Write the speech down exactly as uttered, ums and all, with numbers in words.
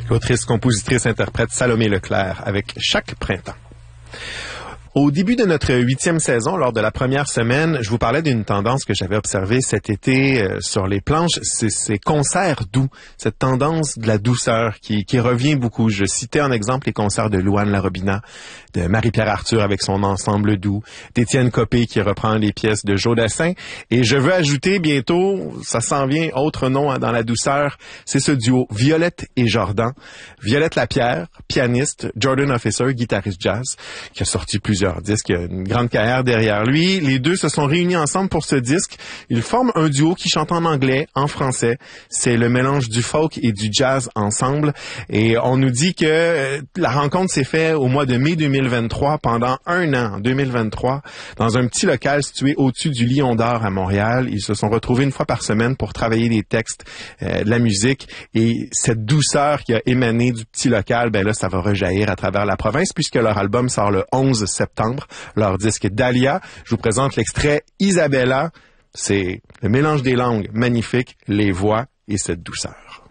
L'autrice, compositrice, interprète Salomé Leclerc avec Chaque printemps. Au début de notre huitième saison, lors de la première semaine, je vous parlais d'une tendance que j'avais observée cet été euh, sur les planches, c'est ces concerts doux, cette tendance de la douceur qui, qui revient beaucoup. Je citais en exemple les concerts de Louane Larobina, de Marie-Pierre Arthur avec son ensemble doux, d'Étienne Copé qui reprend les pièces de Joe Dassin. Et je veux ajouter bientôt, ça s'en vient, autre nom hein, dans la douceur, c'est ce duo Violette et Jordan. Violette Lapierre, pianiste, Jordan Officer, guitariste jazz, qui a sorti plusieurs disques, il a une grande carrière derrière lui. Les deux se sont réunis ensemble pour ce disque. Ils forment un duo qui chante en anglais, en français. C'est le mélange du folk et du jazz ensemble. Et on nous dit que la rencontre s'est faite au mois de mai deux mille vingt-trois, pendant un an, en deux mille vingt-trois, dans un petit local situé au-dessus du Lion d'Or à Montréal. Ils se sont retrouvés une fois par semaine pour travailler des textes, euh, de la musique. Et cette douceur qui a émané du petit local, ben là, ça va rejaillir à travers la province puisque leur album sort le onze septembre. Leur disque Dahlia. Je vous présente l'extrait Isabella. C'est le mélange des langues magnifique, les voix et cette douceur.